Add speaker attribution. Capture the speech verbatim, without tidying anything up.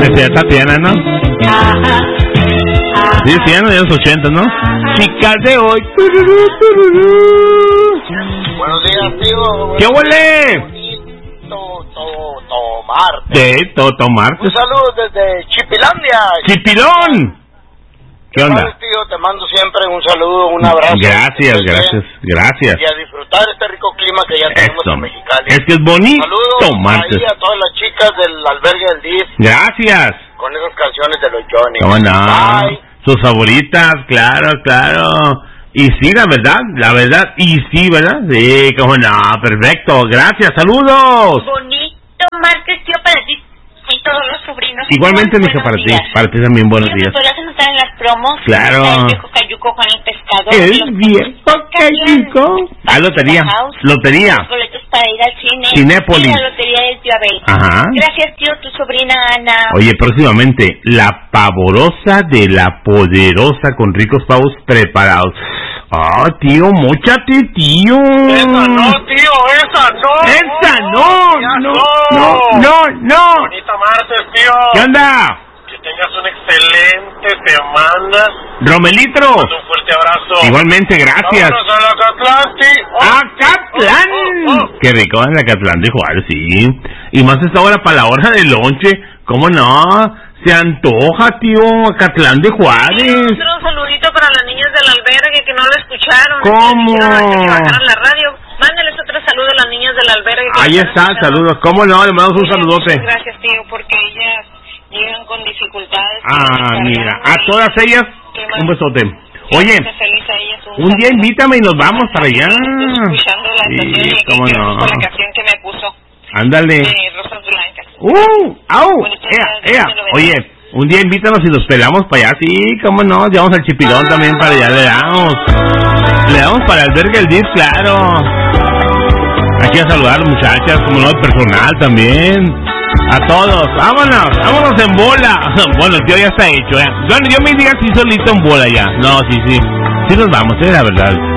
Speaker 1: Esa Tatiana, ¿no? Sí, sí, en los ochenta, ¿no? Chicas de hoy.
Speaker 2: Buenos días, tío.
Speaker 1: ¿Qué huele?
Speaker 2: Totomarte.
Speaker 1: De Totomarte.
Speaker 2: Un saludo desde Chipilandia.
Speaker 1: ¡Chipilón! ¿Qué onda?
Speaker 2: Tío, te mando siempre un saludo, un abrazo.
Speaker 1: Gracias, gracias, gracias.
Speaker 2: Y a disfrutar este rico clima que ya tenemos
Speaker 1: Eso.
Speaker 2: en Mexicali.
Speaker 1: Es que es bonito.
Speaker 2: Saludos
Speaker 1: Martes.
Speaker 2: ahí a todas las chicas del albergue del D I F.
Speaker 1: Gracias.
Speaker 2: Con esas canciones de los Johnny.
Speaker 1: ¿Cómo no?
Speaker 2: Bye.
Speaker 1: Sus favoritas, claro, claro. Y sí, la verdad, la verdad, y sí, ¿verdad? Sí, cómo no, perfecto, gracias, saludos.
Speaker 3: Bonito martes, tío, para ti y todos los sobrinos.
Speaker 1: Igualmente, mija, para ti, para ti también, buenos días.
Speaker 3: ¿Podrías anotar en las promos?
Speaker 1: Claro.
Speaker 3: El viejo cayuco con el pescador.
Speaker 1: El viejo cayuco. Ah, lotería, lotería.
Speaker 3: Los boletos para ir al cine.
Speaker 1: Cinépolis.
Speaker 3: Y la lotería del tío Abel.
Speaker 1: Ajá.
Speaker 3: Gracias, tío, tu sobrina Ana.
Speaker 1: Oye, próximamente, la pavorosa de la poderosa con ricos pavos preparados. Ah, tío, móchate, tío.
Speaker 2: Esa no, tío, esa no.
Speaker 1: Esa no, no, no, no, no.
Speaker 2: Bonita martes, tío.
Speaker 1: ¿Qué onda?
Speaker 2: Que tengas una excelente semana.
Speaker 1: Romelitro.
Speaker 2: Un fuerte abrazo.
Speaker 1: Igualmente, gracias.
Speaker 2: Vámonos a la Catlanti. Oh,
Speaker 1: ¡Acatlán!
Speaker 2: oh, oh, oh.
Speaker 1: Qué rico en la Acatlán de Juárez, sí. Y más esta hora para la hora del lonche. ¿Cómo no? Se antoja, tío, Acatlán de Juárez.
Speaker 3: Un saludito para las niñas del albergue que no lo escucharon.
Speaker 1: ¿Cómo?
Speaker 3: Que bajaron la radio. Mándeles otro saludo a las niñas del albergue. Que
Speaker 1: Ahí está, saludos. ¿Cómo no? Le mandamos un saludote.
Speaker 3: Gracias, tío, porque ellas llegan con dificultades.
Speaker 1: Ah, mira, a todas ellas, un besote. Oye,
Speaker 3: feliz a ellas, un,
Speaker 1: un día invítame y nos vamos para allá.
Speaker 3: Escuchando la
Speaker 1: Sí,
Speaker 3: canción y
Speaker 1: cómo
Speaker 3: que
Speaker 1: no.
Speaker 3: la canción que me puso.
Speaker 1: Ándale.
Speaker 3: De Rosas Blancas.
Speaker 1: ¡Uh! ¡Au! ¡Ea! ¡Ea! Oye, un día invítanos y nos pelamos para allá. Sí, cómo no. Llevamos al Chipilón también para allá. Le damos. Le damos para el albergue el D I F, claro. Aquí a saludar a las muchachas, como no, el personal también. A todos. Vámonos. Vámonos en bola. Bueno, el tío ya está hecho, ¿eh? Bueno, yo me diga si solito en bola ya. No, sí, sí. Sí nos vamos, es la verdad.